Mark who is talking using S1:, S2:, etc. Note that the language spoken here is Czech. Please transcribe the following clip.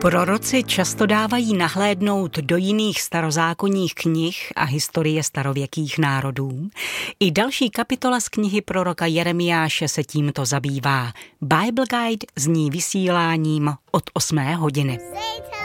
S1: Proroci často dávají nahlédnout do jiných starozákonních knih a historie starověkých národů. I další kapitola z knihy proroka Jeremiáše se tímto zabývá. Bible Guide zní vysíláním od 8. hodiny.